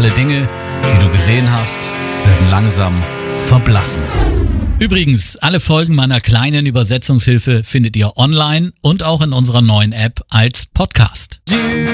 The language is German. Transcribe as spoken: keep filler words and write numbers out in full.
Alle Dinge, die du gesehen hast, werden langsam verblassen. Übrigens, alle Folgen meiner kleinen Übersetzungshilfe findet ihr online und auch in unserer neuen App als Podcast.